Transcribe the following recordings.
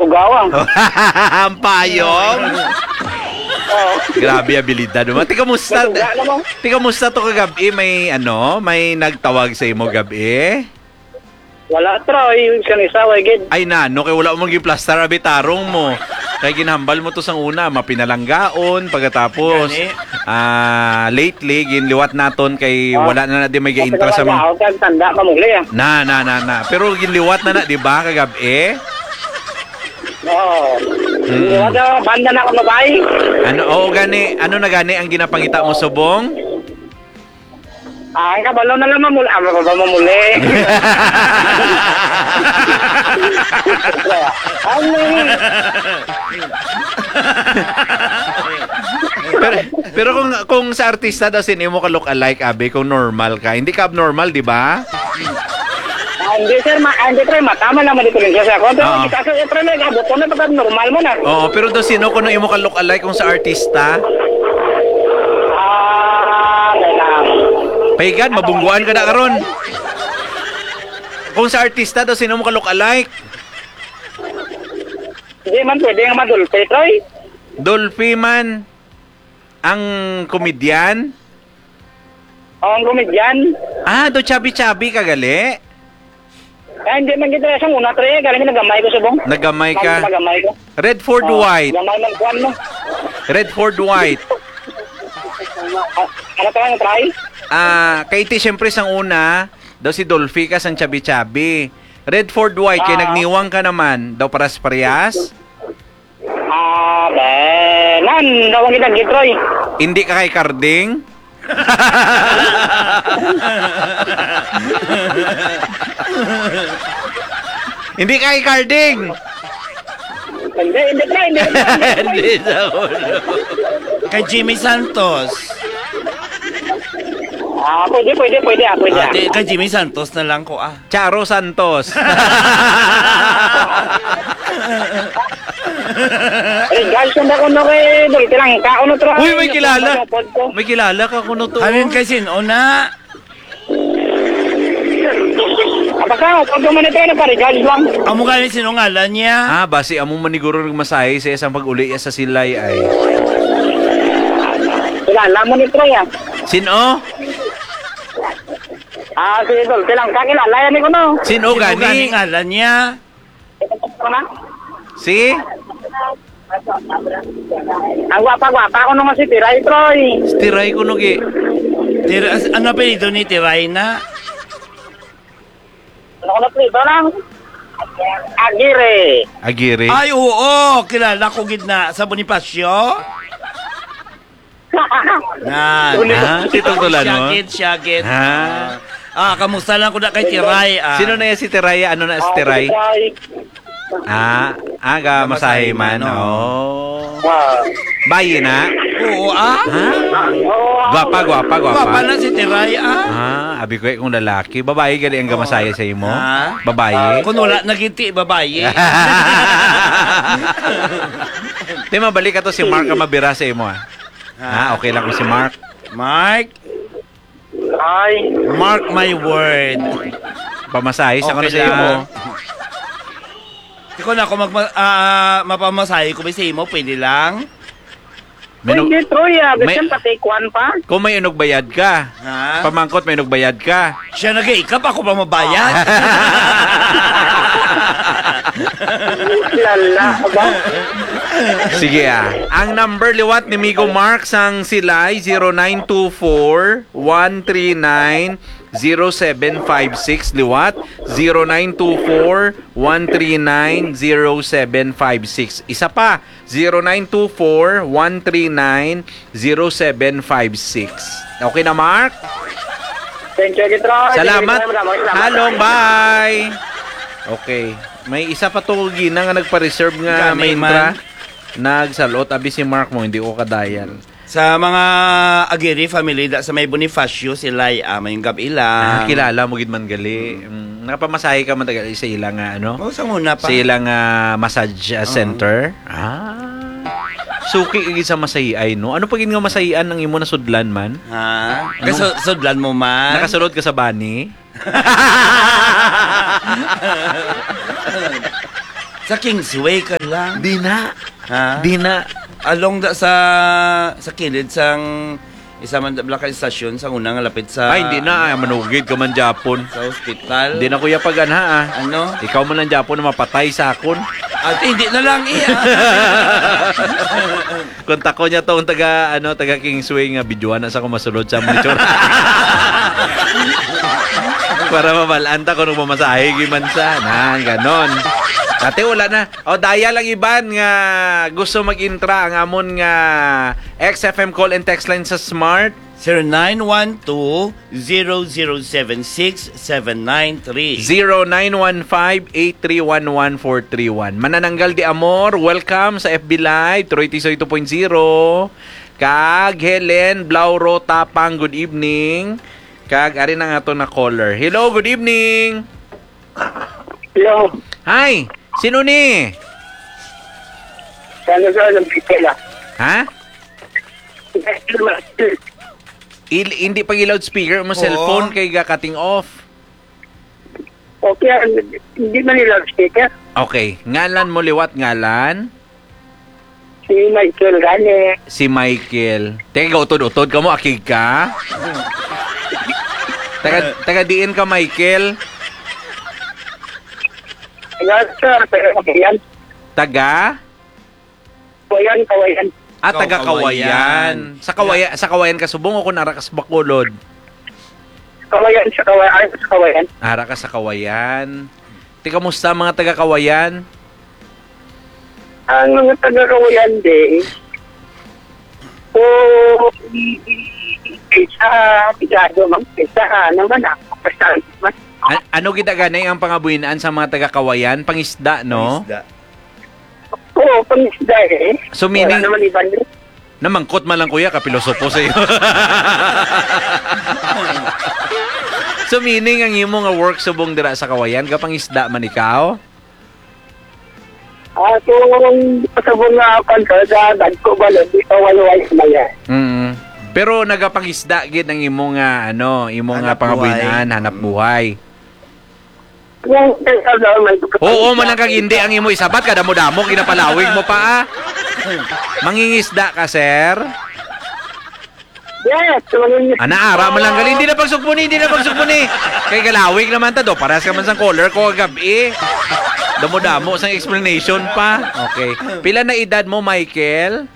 gawang. Ang payong. Oo. Grabe abilidad mo. Tika musta? Matuga naman. Tika musta to kagabi? May nagtawag sa imo gabi? Wala Troy, kanisa way gid. Ay nano, kay wala mo gi-plaster abi tarong mo. Kay ginhambal mo to sang una, mapinalanggaon pagkatapos lately ginliwat naton kay wala na di may gi-intra sa mga Kag tanda mamuli ah. na. Pero ginliwat na di ba kagabi? Oo. Wala banda na ako mabay. Ano na gani ang ginapangita mo subong? Ang kabalo na lang mamuli. Mamuli. pero kung sa artista daw sinimo ka look alike abi kung normal ka, hindi ka abnormal, di ba? Hindi sir, hindi pre, matama naman dito rin siya ako. Pero kasi pre, nag-abot ko na pagka normal mo na. Oo, pero daw sino kung imo ka look alike kung sa artista? Paigan, mabungguan ka na karon. Kung sa artista daw sino mo ka look alike? Hindi man pwede nga madulpe, Troy. Dolphy man ang komedyan? O, ang komedyan. Do chubby-chubby ka gali? Hindi man kita sa una, Troy. Galing nagamay ko subong. Nagamay ka? Nagamay ko. Redford White. Nagamay man kuwan mo. Redford White. Ano ka nga, Troy? Kay iti siyempre sang una, daw si Dolphy ka sang chubby-chubby. Redford White, kay nagniwang ka naman, daw paras-parehas? Nawang kita gitroy. Hindi ka kay Carding? Hindi ka kay Carding? Hindi. Hindi sa ulo. Kay Jimmy Santos. Pwede. Kay Jimmy Santos na lang ko Charo Santos. Guys, kung ako no kay Dolphy lang, kauno Troy. Uy, may kilala. May kilala ka kuno to. Alin kay sino na? Apakah, pag gumanito na pare, guys lang. Amo galing sinungalan niya. Basi amo maniguro nagmasahe sa isang pag-uli sa silay ay. Kilala mo ni Troy Sino? Si Dolphy lang, kakilala yan ko no. Sino gani? Ngalan niya. Si? Ang gwapa-gwapa ko nung si Tiray, Troy. Tiray ko nugi. Ano pa ito ni Tiray na? Ano ko na prito lang? Agire. Ay, oo. Kilala ko gid na sa Bonifacio. Titong tulan mo? Syagit. Kamusta lang ko na kay Tiray. Sino na yan si Tiray? Ano na si Tiray? Masahe man. Bayi na? Oo, Gwapa. Gwapa na si Tiray, Abi ko kung lalaki. Babae gali ang gamasaya sa imo? Babaye? Kung wala naginti, babae. Di mabalik ka to si Mark ang mabira sa imo okay lang ko si Mark. Mark, my word. Pamasahe sa Okay sa imo. Di ko na ako mapamasahe ko ba sa imo, pwede lang. Hindi, Troy. Gusto pati kuwan pa. Kung may inog bayad ka, pamangkot may inog bayad ka. Siya nag-iikap, ako pa mabayad. Lala ba? Sige Ang number liwat ni Migo Mark sang silay 0924-139-0756 liwat 0924-139-0756. Isa pa 0924-139-0756. Okay na, Mark? Thank you, Troy. Salamat. Halong, bye. Okay. May isa pa to gina nga nagpa-reserve nga may intra. Nagsalot abi si Mark mo, hindi ko kadayan. Sa mga Aguirre family sa may Bonifacio sila may gabi ilang. Kilala mo gid man gali. Nakapamasahe ka man tagali sa ilang sa muna pa. Sa ilang massage center. Suki gid sa masahiay no. Ano pa gid nga masahian ng imo na sudlan man? Kasi sudlan mo man. Nakasulod ka sa bani? Sa Kingsway ka lang. Di na. Ha? Di na. Along sa kilid sang isa man Black Station sa unang lapit sa Ay, hindi na. Ay, manugid ka man Japon. sa hospital. Hindi na kuya pag-anha Ano? Ikaw man ang Japon na mapatay sa akon. At hindi na lang iya. Kontak ko niya tong taga Kingsway nga bidyuhan na sa kumasulod sa monitor. Para mabalanta ko nung mamasahe giman sa nang ganon. Dati wala na. O daya lang iban nga gusto mag-intra ang amon nga XFM call and text line sa Smart 0912-0076-793. 0915-8311431. Manananggal di Amor, welcome sa FB Live, Troy Tisoy 2.0. Kag Helen Blauro Tapang, good evening. Kag ari na nga to na caller. Hello, good evening. Hello. Hi, sino ni? Sana sa alam pipila. Ha? Hindi pag loudspeaker mo Oo. cellphone kay ga cutting off. Okay, hindi man nila speaker. Okay, ngalan mo liwat ngalan? Si Michael Gane. Si Michael. Teka, utod-utod ka mo, akig ka? Taga diin ka, Michael? Sir, kawayan. Taga? Kawayan. Taga Kawayan. Sa Kawayan ka subong o kung ara ka sa Bacolod? Kawayan sa kawayan. Ara ka sa Kawayan. Kamusta mga taga Kawayan? Ang mga taga-kawayan din, isa, pigado, isa, naman ako, basta, Ano kita ganay ang pangabuinaan sa mga taga Kawayan? Pangisda, no? Isda. oo, pangisda eh. So, meaning- Wala naman iban din. Namangkot man lang kuya, kapilosopo sa iyo. So meaning ang imo nga work subong dira sa Kawayan, kapang isda man ikaw? Kung pasabong nga pagkagagad ko ba, di pa walaway maya. Pero nagapangisda gid ang imo nga imo nga Hanap pangabuhinan, buhay. hanap buhay. Kung kaya may Oo, man ang kagindi ang imo isabat kada mo damo ginapalawig mo pa. Mangingisda ka, sir? yes, Ara man lang gali, hindi na pagsugpuni. Kay galawig naman ta do, paras ka man sang caller ko kagabi. Damo-damo sang explanation pa. Okay. Pila na edad mo, Michael?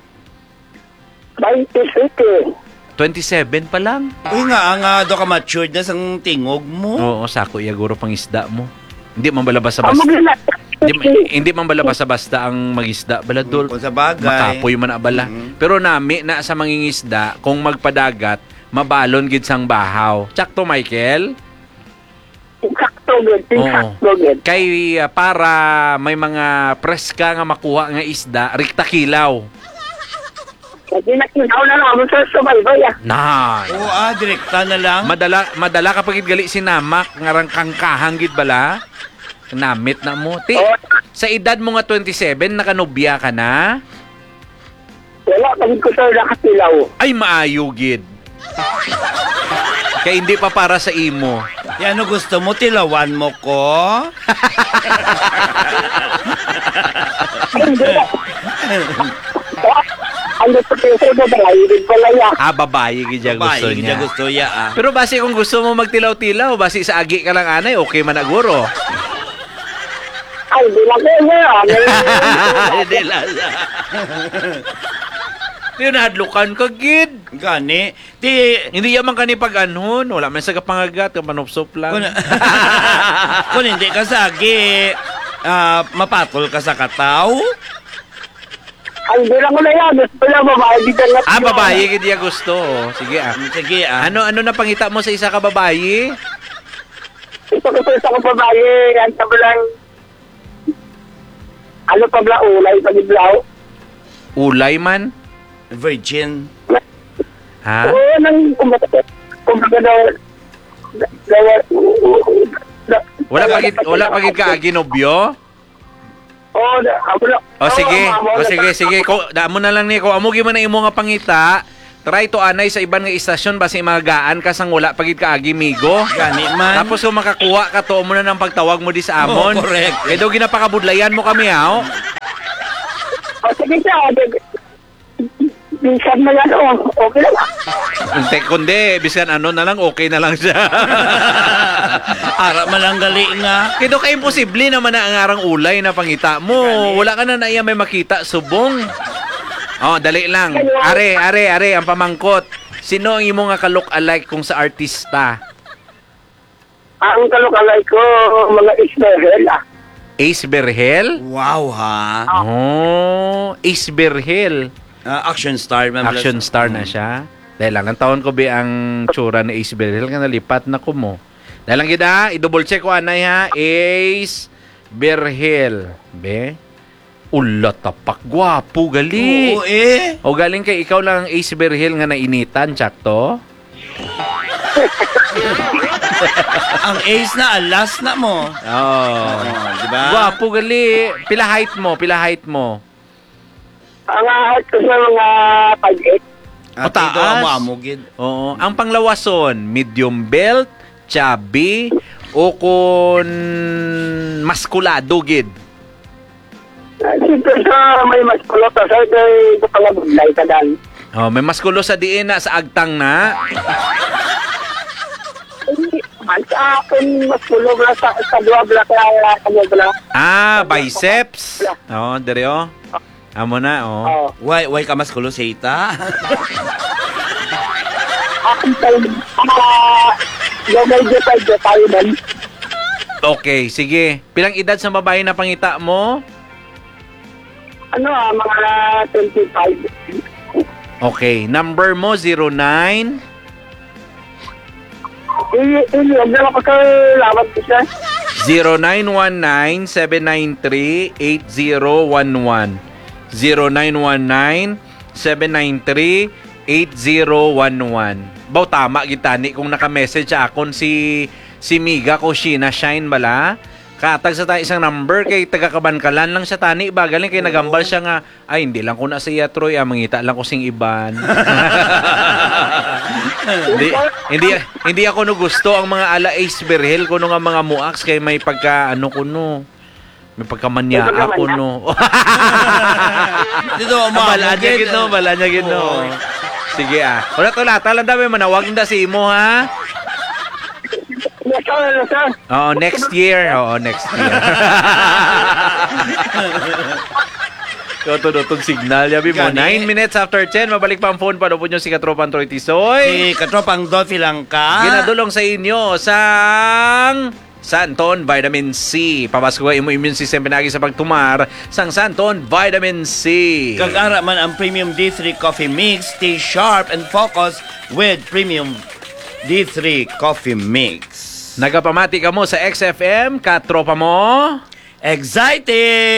27. 27 pa lang. Uy nga do ka matured na sang tingog mo. Oo, sako iya guro pang isda mo. Hindi man balabas sa Ang basta. maglalak. Hindi man balabas sa basta ang magisda. Baladol. Kung sa bagay. Makapoy man abala. Pero nami na sa mangingisda kung magpadagat, mabalon gid sang bahaw. Tsakto, Michael. Sakto gud, sakto gud. Kay para may mga preska nga makuha nga isda, rikta kilaw. Kasi nakinaw na naman sa subaybay ah. Na. Oo, direkta na lang. Madala kapag gali sinamak nga rang kangkahang gid bala. Namit na mo. Sa edad mo nga 27, nakanobya ka na? Wala, pagod ko sa nakatilaw. Ay, maayo gid. Kaya hindi pa para sa imo. Yan, ano gusto mo? Tilawan mo ko? Ang gusto ko sa babae, din pala ya. Babae gid siya gusto Babae, niya. gusto ya Pero base kung gusto mo magtilaw-tilaw, base sa agi ka lang anay, okay man aguro. Ay, di lang ko niya. Hindi lang. Tinadlukan ka gid. Gani. Hindi yaman ka ni pag-anhon. Wala man sa kapangagat, kapanupsop lang. Kung hindi ka sagi, mapatol ka sa kataw. Ay, di lang ko na yan. Gusto lang babae, di lang. Babae gid niya gusto. Sige Sige Ano na pangita mo sa isa ka babae? Ito ko sa isang babae, yan sa lang. Ano pa bla, ulay, pag-iblaw. Ulay man? Virgin. Ha? Oo, nang kumbaga daw, Wala pagid ka aginobyo? Oo, Sige. Ko damo na lang ni ko amo gyud man na imo nga pangita. try to anay sa iban nga istasyon basi magagaan ka sang wala pagid ka agi migo. Gani man. Tapos kung makakuha ka to mo na ng pagtawag mo di sa amon. Oh, correct. Kaya daw ginapakabudlayan mo kami ha. Oh. Sige siya, minsan na yan, okay lang. Kundi, biskan ano na lang, okay na lang siya. Ara man ang gali nga. Kaya ka imposible naman na ang arang ulay na pangita mo. Wala ka na iya may makita, subong. Oh, dali lang. Are, ang pamangkot. Sino ang imo nga ka-look-alike kung sa artista? Ang kalukalay ko, mga Ismael, Ace Berhel? Wow ha. Oh, Ace Berhel. Action star. Action star na siya. Dahil lang, ang taon ko ba ang tsura ni Ace Berhel nga nalipat na ko mo. Dahil lang kita, i-double check ko anay ha. Ace Berhel. Be? Ula tapak, gwapo, gali. Oo eh. O galing kay ikaw lang ang Ace Berhel nga nainitan, tsakto? Ang ace na, alas na mo. Oh. Diba? Gwapo, gali. Pila height mo? ang ahot ko sa mga 5'8". At ito ang mamugid. Oo. Ang panglawason, medium belt, chubby, o kung maskulado, gid. Siyempre sa may mas kulota sa ito pala buglay ka dan. Oh, may maskulo sa diin na sa agtang na. Man sa akin mas kulog na sa dua blak kaya Ah, biceps. Oh, dere oh. Amo na, oh. Oh. Why ka mas kulo sa ita? Akin tayo medyo tayo man. Okay, sige. Pilang edad sa babae na pangita mo? Ano mga 25. Okay, number mo 09 Huwag na ako sa lawat ko siya. 0919-793-8011 0919-793-8011 Baw tama gitani kung naka-message sa akon si Miga ko Sheena Shine bala. Katag sa tayo isang number kay taga-Kabankalan lang siya tani ba galing kay nagambal siya nga ay hindi lang ko na siya Troy mangita lang ko sing iban. hindi ako no gusto ang mga ala Ace Berhel kuno nga mga muaks kay may pagka ano kuno may pagkamanya ako no. Dito Bala niya gid no. Sige Wala to lata lang dami manawag inda si imo ha. Oo, next year. Tututong signal. Yabi mo, 9 minutes after 10. Mabalik pa ang phone. Paano po nyo si Katropang Troy Tisoy? Si Katropang Dolphy lang ka. Ginadulong sa inyo sang Santon Vitamin C. Pabasko ka imo immune system pinagi sa pagtumar sang Santon Vitamin C. Kag-ara man ang Premium D3 Coffee Mix. Stay sharp and focus with Premium D3 Coffee Mix. Nagapamati ka mo sa XFM, katropa mo. Excited!